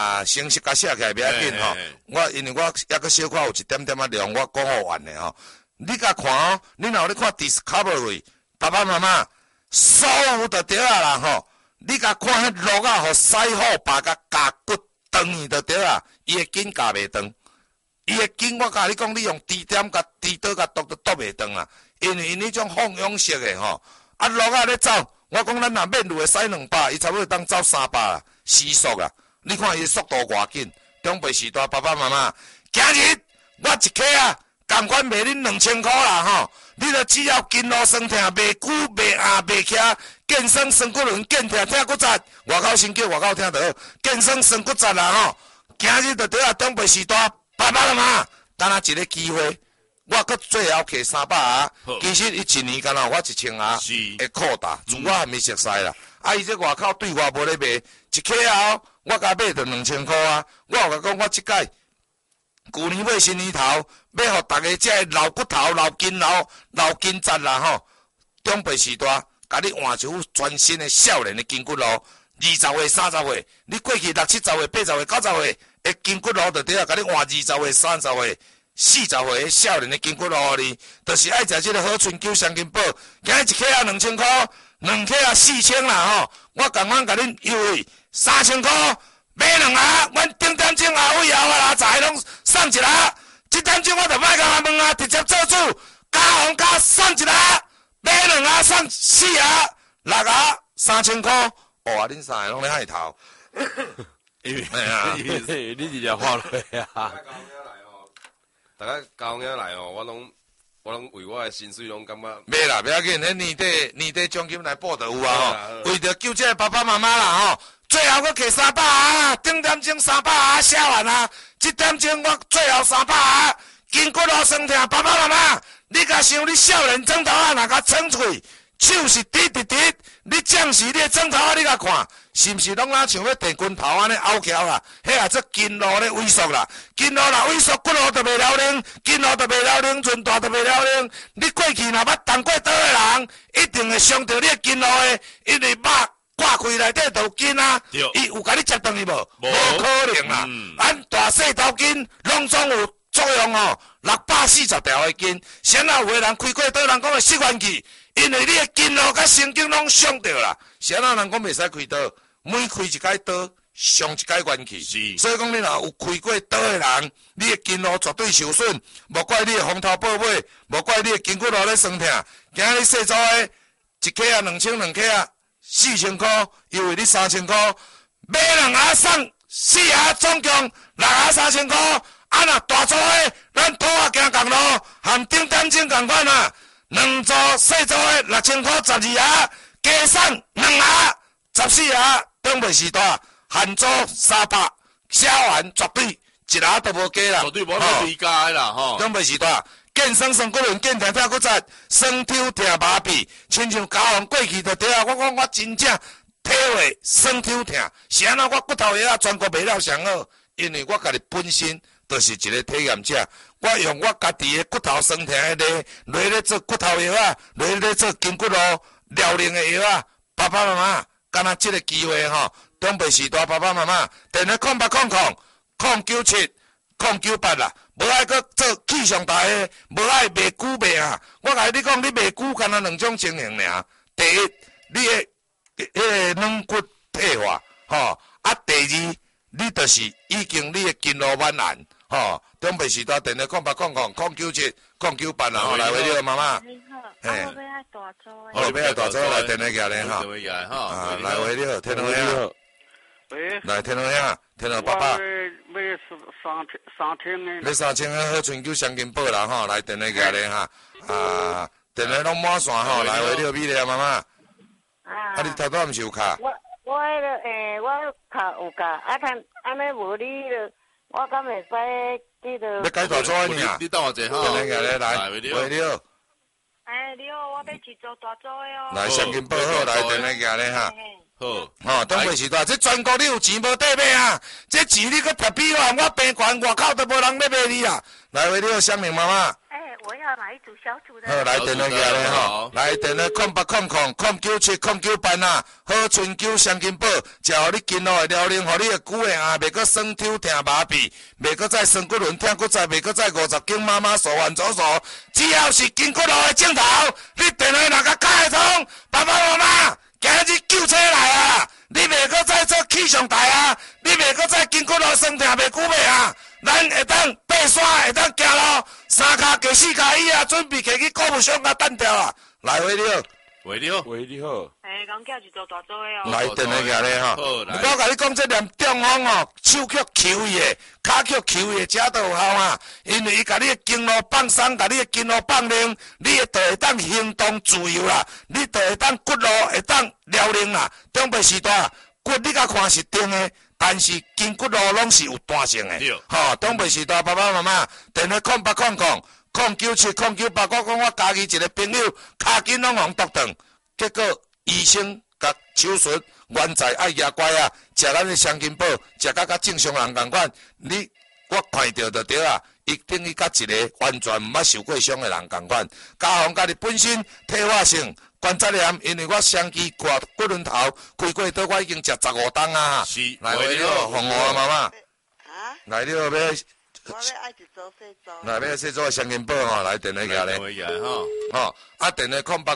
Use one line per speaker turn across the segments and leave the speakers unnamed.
成绩甲写起来袂要紧吼。我因为我抑个小可有一点点仔量，我讲好完的吼。你甲看哦，你若有咧看 Discovery， 爸爸妈妈所有就对啊啦吼。你甲看迄鹿啊，互师傅把甲夹骨断去就对啊，伊会紧夹袂断。伊会紧，我甲你讲，你用滴点甲滴刀甲剁袂断啊。因为因迄种放养式的吼，啊鹿啊咧走，我讲咱若免路会驶200，伊差不多当走300啦，时速啦。你看伊速度偌紧，中辈时代爸爸妈妈，今日我一客啊，共款卖恁2000块啦吼，你著只要筋络酸痛，袂久袂硬袂徛，健身酸骨轮健疼疼骨折，外口先叫外口听到，健身酸骨折啦吼，今日著对啊中辈时代爸爸妈妈，等下一个机会。我搁最后摕300啊，其实伊一年敢若我1000啊，会扩大，自我还没熟悉啦。啊，伊这外口对我无咧卖，一客后我甲买着2000块啊。我有甲讲，我即届旧年尾新年头，要互大家这老骨头、老筋扎啦吼，中辈时代，甲你换一副全新的少年的筋骨路。20岁、30岁，你过去60、70岁、80岁、90岁的筋骨路就对啊，甲你换20岁、30岁。40岁少年的筋骨路哩，就是爱食这个好春秋双筋宝，今日一客啊2000块，2客啊4000啦吼。我共阮甲恁优惠3000块，买2盒，阮顶点钟后尾后啊在拢送一盒。这点钟我就莫甲他问啊，直接做主，加红加送一盒，买2盒送4盒，6盒3000块。哇，恁三个拢咧海头。
你直接发落啊！
大家交兄来哦，我拢为我的薪水拢感觉。
袂啦，袂要紧，迄年底奖金来报就有啊吼。为着救这个爸爸妈妈啦吼，最后我摕300啊，顶点钟300啊，写完啊，这点钟我最后300啊，筋骨路酸痛，爸爸妈妈，你甲想你少年枕头啊，若甲撑喙，手是直直直，你将是你的枕头啊，你甲看。是毋是拢若像要电棍头安尼拗翘啦？迄啊，这筋络咧萎缩啦，筋络若萎缩，骨络就袂了灵，筋络就袂了灵，韧带就袂了灵。你过去若捌动过刀的人，一定会伤到你的筋络的，因为肉挂开内底就有筋啊。伊有甲你接断去无？无可能啦。咱大细头筋拢总有作用哦，640条的筋。先啊，有个人开过刀，人讲会失元气，因为你的筋络甲神经拢伤着啦。先啊，人讲袂使开刀。每开一解刀，伤一解元气。所以讲，你若有开过刀的人，你的筋络绝对受损。莫怪你的风头报尾，莫怪你的筋骨络咧酸痛。今日细组的一客啊2000，两客啊4000块，优惠你3000块，买2盒送4盒，总共6盒3000块。啊，若大组的，咱土啊行共路，含顶点钟共款啊，2组细组的6000块12盒，加送2盒14盒。中辈时代限租300，写完绝对一盒都无加啦，
绝对无那低价啦吼。
中辈时代健身酸骨轮健疼疼骨折，酸抽疼麻痹，亲像交往过去就对啊。我讲我真正体会酸抽疼，是安那我骨头药啊全国卖了上好，因为我家己本身就是一个体验者，我用我家己的骨头酸疼的落咧做骨头药啊，落咧做筋骨路疗龄的药啊，爸爸妈妈。敢若这个机会吼，中辈时代爸爸妈妈，电话0800-097-098啦，无爱搁做气象台的，无爱卖久卖啊。我甲你讲，你卖久敢若2种情形尔。第一，你的软骨退化，吼啊；第二，你就是已经你的筋络满烂，吼。中辈时代电话0800-097-098啦，吼，来回你妈妈。
我要爱大组的。
哦，要爱大组来电话寄咧哈。
啊，
来回你好，天龙兄。
喂。
来天龙兄，天龙爸爸。
买3000的。
买3000个好春秋双筋宝啦吼，来电话寄咧哈。啊，电话拢满线吼，来回你好，美丽妈妈。啊，你头拄毋是有卡？
我迄个我卡有卡，啊，安尼无你了，我敢会使记得。
要改大组的呢？
你等我者吼。
电话寄咧来，回你好。
你好，我要一组大组的哦。
来，双筋宝好，来电话寄咧哈。
好，
吼，当辈时代，这全国你有钱无得买啊？这钱你搁特比我病悬外口都无人要买你啊！来，为你好，香玲妈妈。
我要哪一组小组的？
好，来电话来咧吼，来电话08000978啊，好春酒双金宝，食互你今后的疗龄，互你的骨的啊，袂阁酸抽疼麻痹，袂阁再酸骨轮疼骨再，袂阁再50斤妈妈手腕左手，只要是筋骨路的镜头，你电话若甲开通，爸爸妈妈，今日救车来啊！你袂阁再做气象台啊！你袂阁再筋骨路酸疼袂久袂啊！咱会当爬山，会当行路，三脚加四脚椅啊，准备摕去购物箱甲单调啊！来，喂你好，
喂你好，
喂你好，
讲叫一组大组的哦。
来电话来咧吼。
好来
我甲你讲，这念中风哦，手脚抽伊的，骹脚抽伊的，遮都有效啊！因为伊甲你的经络放松，甲你的经络放灵，你就会当行动自由啦，你就会当骨路会当撩灵啦。中北时代骨你甲看是定的。但是筋骨路拢是有弹性的，吼，东北时代爸爸妈妈，电话0800097098，我讲我家己一个朋友，骹筋拢互剁断，结果医生甲手术，原在爱牙乖啊，食咱的双金宝，食甲正常人共款，我看到就对啊，伊等于甲一个完全毋捌受过伤的人共款，加上家己本身退化性。关节炎，因为我长期挂骨轮头，开过刀，我已经食15档啊！
是，
来，你好，红我啊，妈妈。
啊？
来，你好，要
我要爱一组细组。
来，要细组的双金宝吼，来电话来咧。
电话来吼，
吼，啊，电话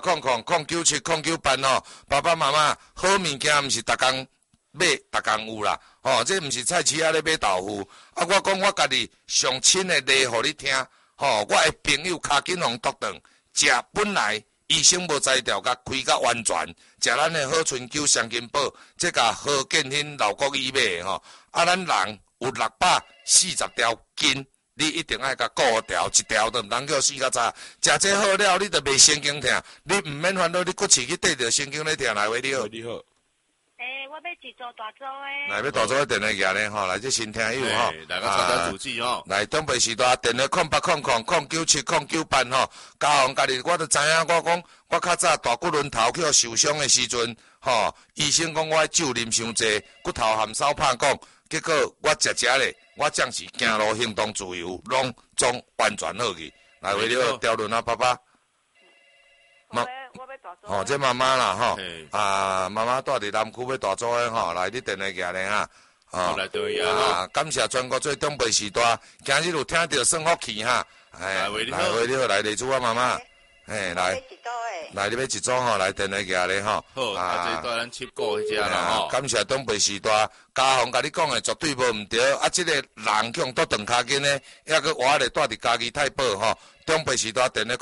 08000978吼，爸爸妈妈，好物件毋是逐工买，逐工有啦。吼，这毋是菜市仔咧买豆腐。啊，我讲我家己上亲的例，互你听。吼，我的朋友骹筋互剁断，食本来。医生无摘掉，甲开甲完全，食咱的好春酒双金宝，这甲好健兴老国医买吼。啊，咱人有640条筋，你一定爱甲顾条，一条都毋通叫死甲早。食这好了，你就袂神经疼，你毋免烦恼你骨刺去缀着神经咧疼。来，喂你好。
你好。
我要一组大组的。
来，要大组的电话举咧吼，来这新听友吼。
大家参加主持吼。
来，东北时代电话0800097098吼，加上家己我都知影，我讲我较早大骨轮头去受伤的时阵，吼，医生讲我酒啉伤济，骨头含少拍讲，结果我食咧，我暂时行路行动自由，拢总完全好去。来，为了调轮啊，爸爸。
我要大组。
吼，这妈妈啦吼，啊，妈妈住伫南区要大组的吼，来你电话举咧哈。
来对呀，
感谢全国最东北时代，今日有听到算福气哈。
来，喂你好，
来，李主啊妈妈，来，来你要一组吼，来电话举咧吼。
好，啊，这带咱七个迄只啦吼。
感谢东北时代，家宏甲你讲的绝对无毋对，啊，这个人去用剁断骹筋呢，还佫活咧住伫家己太保吼。东北时代电话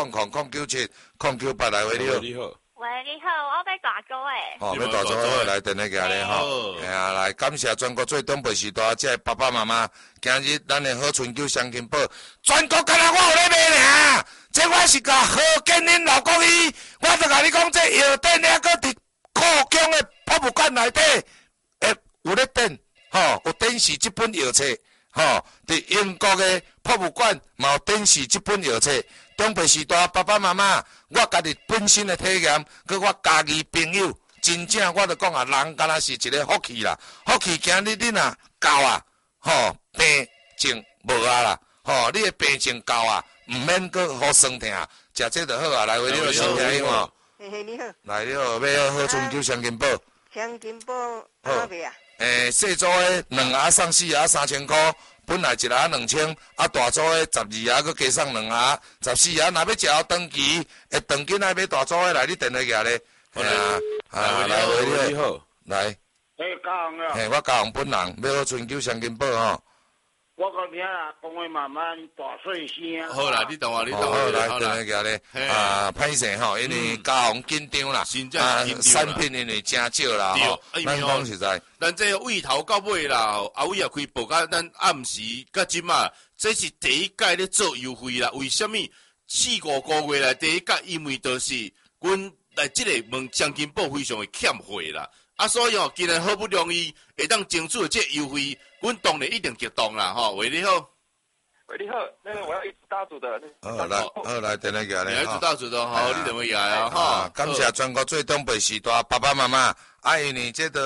0800097098来，喂你好。
你好。
喂，你好，我要大组的。
哦，要大组好，来电话举咧吼。哎呀，来感谢全国最东北时代，即个爸爸妈妈，今日咱的好春酒双金宝，全国敢若我有咧卖尔，这我是甲好健兴老国医，我就甲你讲，这药店还佫伫故宫的博物馆内底，有咧展，吼，有展示这本药册，吼，伫英国的博物馆嘛有展示这本药册。东北时代爸爸妈妈，我家己本身的体验，佮我家己朋友，真正我就讲啊，人敢若是一个福气啦。福气今日你若到啊，吼病症无啊啦，吼你的病症到啊，毋免佮好酸疼，食这就好啊。来，为你好，先听伊嘛。
嘿，你好。
来，你好，要好春酒双金宝。
双金宝哪卖啊？
细组的2盒送4盒3000块。本来1盒2000，啊大组的12盒，佮加送2盒14盒。若要食长期，长期来买大组的来，你电话举咧。来，
你好，
来。
家宏啊。
我家宏本人要好春酒双金宝吼。
我讲听啊，讲话慢慢大细声。
好啦，你等我，
好来，电话举咧。歹势吼，因为家宏紧张啦，产品因为真少啦吼。咱讲实在，
咱这位头到尾啦，阿伟也开报甲咱暗时甲即嘛，这是第一届咧做优惠啦。为什么4-5个月来第一届？因为就是阮来即个问奖金宝非常的欠货啦。啊，所以既然好不容易会当争取这优惠，阮当然一定激动啦吼。喂，你好。
喂，你好，那个我要一组大组的。
好来，电话举咧。
一组大组的好，你电话举啊哈。
感谢全国最东北时代爸爸妈妈，因为这个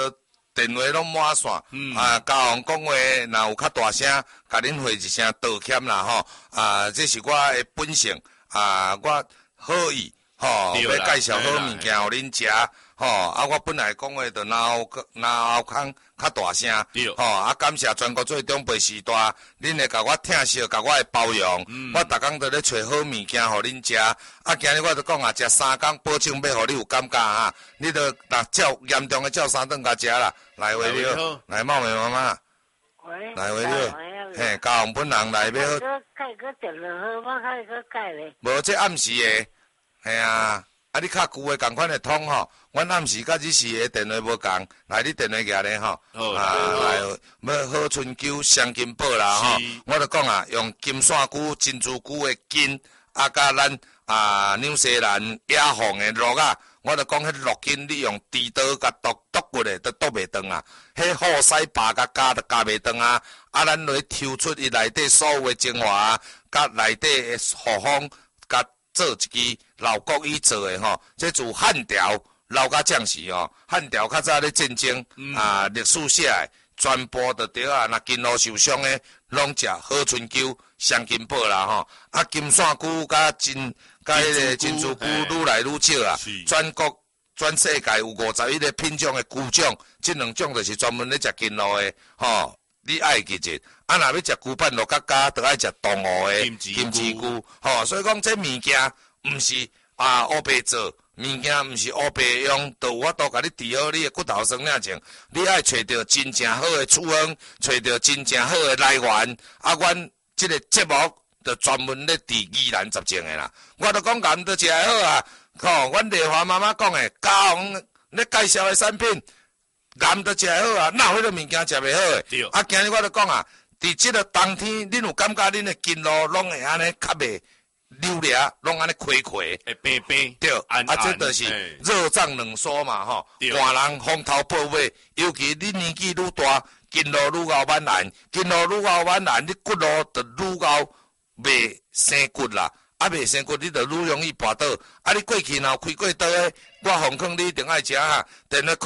电话拢满线，交通讲话若有较大声，甲恁回一声道歉啦吼。这是我的本性，我好意吼，要介绍好物件互恁食吼。我本来讲话就脑孔较大声吼。感谢全国最长辈时代，恁会甲我疼惜，甲我的包容。我逐工都咧找好物件互恁食。今日我就讲食3工，保证要互你有感觉哈。你着若照严重的照3顿甲食啦。来话了，来茂美妈妈，来话了，嘿，交红本人来要。
改个电话号码，改个改咧。
无这暗时的，嘿啊，你较旧的共款的通吼，阮暗时甲日时的电话无共，来你电话举咧吼，来要好春秋双金宝啦吼，我就讲用金线菇、珍珠菇的金，甲咱纽西兰野凤的肉我就讲迄肉筋，你用猪刀甲剁骨的，都剁袂断啊。迄好西扒甲加都加袂断啊。咱落抽出伊内底所有的精华，甲内底的护方，甲做一支老国语做的吼。这自汉朝留甲将士吼，汉朝较早咧战争历史写的，全部就对若筋络受伤的，拢食好春秋、双金宝啦吼。金线菇甲迄个珍珠菇愈来愈少全世界有51个品种的菇种，这2种就是专门咧食筋络的吼。你爱记住，若要食菇板肉加，就爱食动物的金针菇吼。所以讲这物件毋是乌白做，物件毋是乌白用，就有法度甲你治好你的骨头酸领情。你爱找到真正好的处方，找到真正好的来源。阮这个节目就专门咧治疑难杂症的啦。我就讲咸都食得好啊，吼！阮丽华妈妈讲的，家红咧介绍的产品，咸都食得好啊，哪有迄个物件食袂好诶？今日我就讲伫即个冬天，恁有感觉恁的筋络拢会安尼较袂溜咧，拢安尼开开，
会平平。
对，这就是热胀冷缩嘛，吼！寒人风头暴尾，尤其你年纪愈大，筋络愈熬慢难，筋络愈熬慢难，你骨络就愈熬袂生骨啦。袂生骨，你就愈容易跋倒。你过去若有开过刀的，我奉劝你一定爱食电话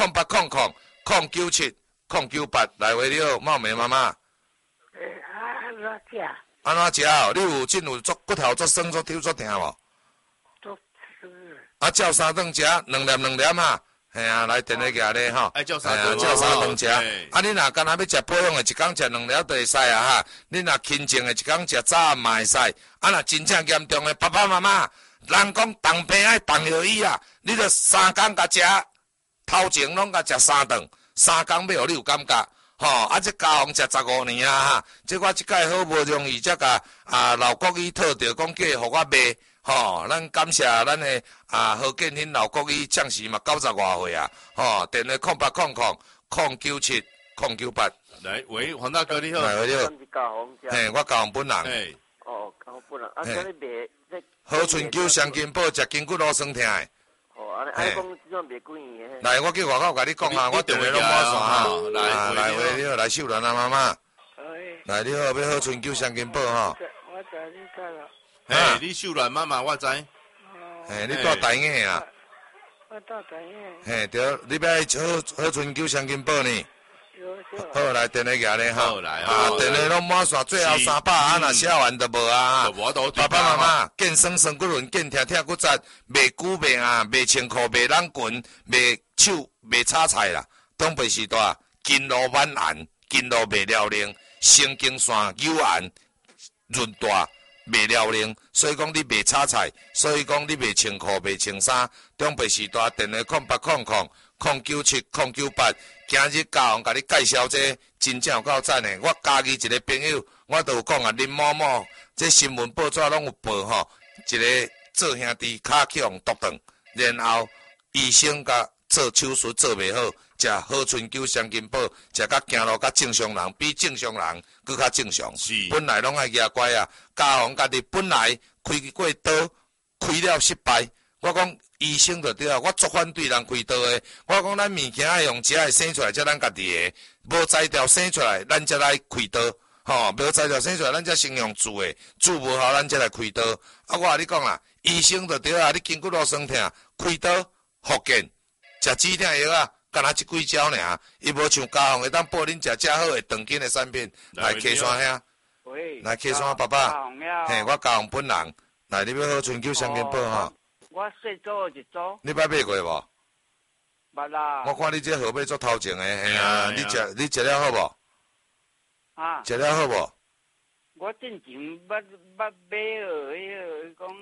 0800097098来话了，茂美妈妈。
安怎食？
安怎食哦？你有真有足骨头足酸足抽足疼无？
足酸。
照3顿食2粒嘿来电话举咧吼。
照3
顿食。你若干若要食保养的，一工食2粒就会使你若轻症的，一工食早暗嘛会使。若真正严重的，爸爸妈妈，人讲动病爱动药医你着3工甲食，头前拢甲食3顿，3工要互你有感觉。这家红食15年这我即届好无容易，才甲老国语讨着，讲叫伊互我卖。咱感谢咱的何建兴老国语将士嘛90外岁电话0800097098。
来，喂，黄大哥你好。
来，喂，你好。嘿，我家红本人。
嘿。
家红本人。这里卖
好春秋双金宝，食筋骨络酸疼的。
安尼讲即种卖几年的。
来，我叫外口甲你讲我电话拢满线来，喂，你好，来秀兰妈妈。来，你好，要好春秋双金宝
我知你知啦。
你秀兰妈妈我知。
你住台硬
我住台硬。
对，你要好春秋双金宝呢？好，来电话举咧
好来
电话拢满线，最后300若写完就无爸爸妈妈健身酸骨轮，健疼骨质，袂久袂袂穿裤，袂冷裙，袂手袂炒菜啦。东北时代筋络满硬，筋络袂了灵，神经线有限润大。袂了灵，所以讲你袂炒菜，所以讲你袂穿裤、袂穿衫。中北时代电话0800097098，今日家红甲你介绍这真正有够赞的。我家己一个朋友，我都有讲林某某，这新闻报纸拢有报一个做兄弟骹去用毒断，然后医生甲做手术做袂好，食好春秋双金宝，食甲行路甲正常人比正常人佫较正常。本来拢爱牙乖家红家己本来开过刀，开了失败。我讲医生就对我足反对人开刀的。我讲咱物件爱用食的生出来，才咱家己的，无材料生出来，咱才来开刀。无材料生出来，咱才先用煮的，煮无好，咱才来开刀。我甲你讲啦，医生就对你筋骨络酸痛，开刀复健，食止痛药干那即几招尔，伊无像家行会当报恁食遮好诶长筋诶产品。来 K 山兄，
喂，
来 K 山爸爸，嘿，我家行本人，来你要好春秋双金宝吼。
我细组一组，
你捌买过无？
捌啦。
我看你这号码做头前诶，嘿啊，你食了好无？
啊，
食了好无？
我之前捌买迄讲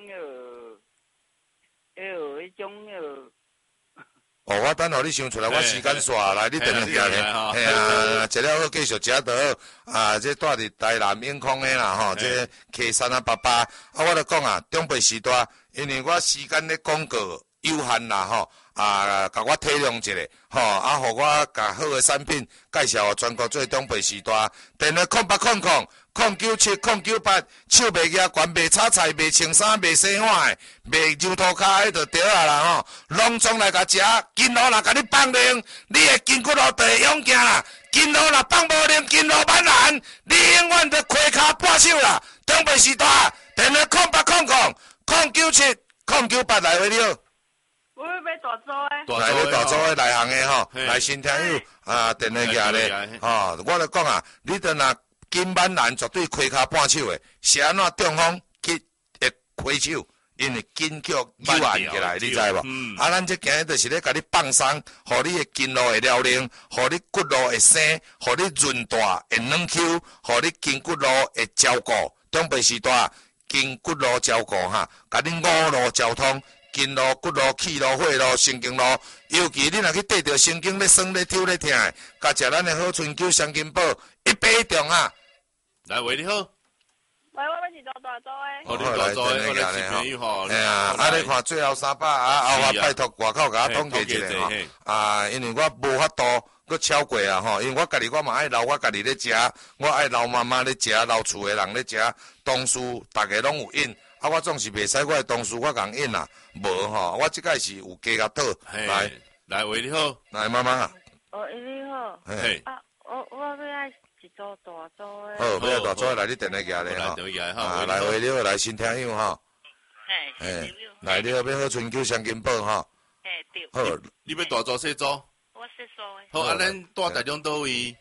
迄种
哦，我等候你想出来，我时间煞来，你等下行咧，嘿啊，食了好继续食倒好，啊，这住伫台南永康诶啦吼，这溪山啊爸爸，啊，我著讲啊，中北时代，因为我时间咧广告有限啦吼，啊，甲我体谅一下，吼，啊，互我甲好诶产品介绍互全国做中北时代，电话0800097098，手袂举悬，卖炒菜，卖穿衫，卖洗碗诶，卖油涂骹迄著对啊啦吼，拢总来甲食，筋路若甲你放灵，你诶筋骨路就会勇行啦，筋路若放无灵，筋路满难，你永远著亏骹半手啦，中北时代，电话0800097098来回了。
我要买大组诶。
来咧大组诶内行诶吼，来新听友啊，电话举咧，吼，我著讲啊，你著若筋满难，绝对亏骹半手诶，是安怎中风去会亏手，因为筋脚扭按起来，你知无？啊，咱这今日就是咧甲你放松，互你诶筋路会撩灵，互你骨路会生，互你韧带会软 Q， 互你筋骨路会照顾。中北时代筋骨路照顾哈，甲你五路交通。筋路、骨路、气路、血路、神经路，尤其你若去缀着神经咧酸咧抽咧疼诶，甲食咱诶好春秋双金宝一杯中啊！
来，喂，你好。
喂，我要一组大组诶。
好，你大组诶，我来是朋友吼。
哎呀，啊，你看最后300啊，后我拜托外口甲我统计一下吼。啊，因为我无法度搁超过啊吼，因为我家己我嘛爱留我家己咧食，我爱留妈妈咧食，留厝诶人咧食，同事大家拢有瘾。啊，我总是袂使我诶同事我共应啦，无吼，我即摆是有加甲倒
来，喂，你好，
来妈妈。
哦，你好。
嘿。
啊，我要爱一组大组诶。
好，要大组来你电话举咧吼。啊，来喂，你好，来新听友吼。
嘿，
来你好，要好春秋双金宝吼。
嘿，对。
好，
你要大组细组？
我细组诶。
好，啊，咱住台中倒位？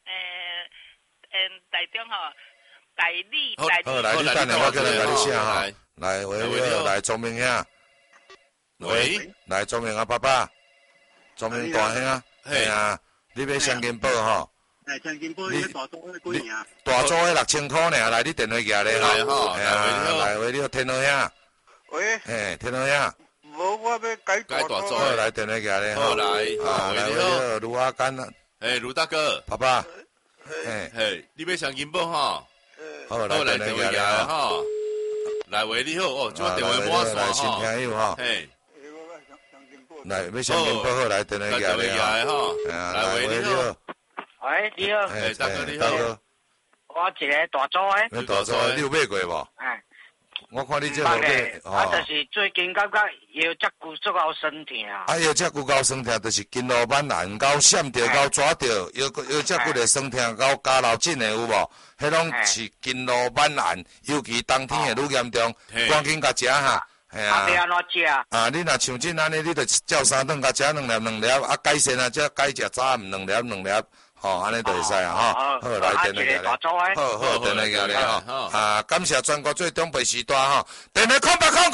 台中吼。大理，
好，来，你等下，我叫人甲你写哈。来，喂，你好，来，庄明兄。喂，来，庄明啊，爸爸，庄明大兄，嘿啊，你要双金宝吼？
哎，双金宝，你大组迄几年？
大组迄6000块呢，来，你电话举咧吼。
哎呀，
来，喂，你好，天豪兄。
喂。
嘿，天豪兄。
无，我要改大组。
好，来，电话举咧吼。
来，
来，你好，卢阿干啊。
哎，卢大哥。
爸爸。
嘿，你要双金宝吼？
好，来电话
来吼，来喂你好哦，这电话满线
来新听友吼，
嘿，
来要双金宝好来电话举咧吼，来喂你好，
喂你好，
大哥你好，
我一个大组诶，
你大组你有买过无？
哎，
我看你这号码，
啊，就是最近感觉腰脊骨足够酸痛。
啊，腰脊骨够酸痛，就是筋络蛮难，够闪着，够抓着，腰脊骨的酸痛，够加老紧的有无？迄拢是筋络蛮难，尤其冬天会愈严重，赶紧甲食哈。
系啊。你安怎食？
啊，你若像这安尼，你着照三顿甲食2粒，啊改善啊，则改食早暗2粒，吼，安尼就会使啊，吼。好，来电话咧。好，电话举咧吼。啊，感谢全国最中北时代吼，电话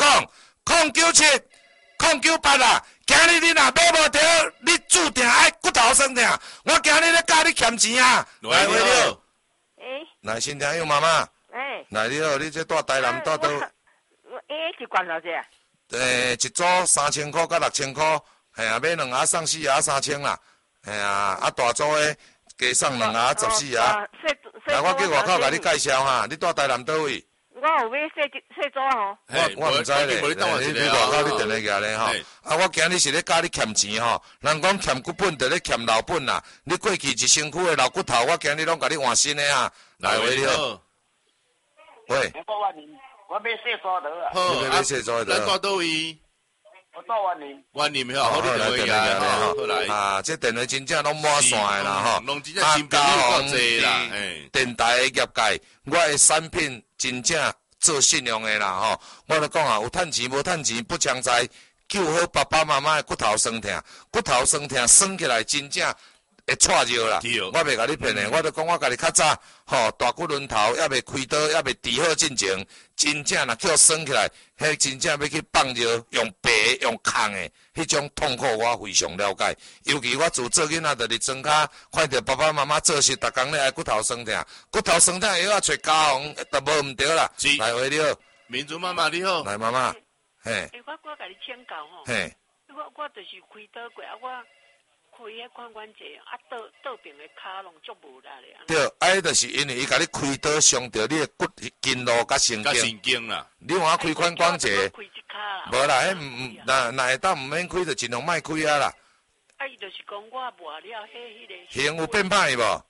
0800097098啦。今日你若买无着，你注定爱骨头酸痛。我今日咧教你欠钱啊。来，喂你好。来，新听友妈妈。来你好，你这住台南住倒？
一罐偌济啊？
一组3000块到6000块，系啊，买2盒送4盒3000啦，系啊，啊大组诶，加送2盒14盒。来，我去外口甲你介绍哈，你住台南倒位？
我有买细组吼。
我毋知咧，你外口你电话举咧吼。啊，我今日是咧教你欠钱吼，人讲欠骨本，就咧欠老本啦。你过去一身躯诶老骨头，我今日拢甲你换新诶哈。来，喂你好。喂。
我买细组的啊。
好，你买细组的。
咱住倒位？
我住万年。
万年好，好来电话举吼，好来。
啊，这电话真正拢满线诶啦吼。
拢真正真朋友够济啦。
电台诶业界，我诶产品真正做信用诶啦吼。我著讲啊，有趁钱无趁钱不抢财， 救好爸爸妈妈的骨头酸痛，骨头酸痛酸起来真正会错热啦。我袂甲你骗的，我著讲我家己较早大骨轮头还袂开刀，还袂治好进前，真正若叫酸起来，迄真正要去放热，用白用空的，迄种痛苦我非常了解。尤其我自做囡仔，著伫庄骹看着爸爸妈妈做事，逐工咧爱骨头酸痛，骨头酸痛药啊找家红，都无毋对啦。来回你好，
民族妈妈你好，
来妈妈，嘿，
我甲你请教吼，
嘿，
我就是开刀过啊，我开迄髋关节啊，倒边的骹拢足无力咧。
对，迄就是因为伊甲你开刀伤着你的骨筋络甲神经
啦。
你换开髋关节，
开一骹啦。
无啦，迄若会当毋免开，就尽量莫开啊啦。
伊就是讲我磨了迄个。
形有变歹无？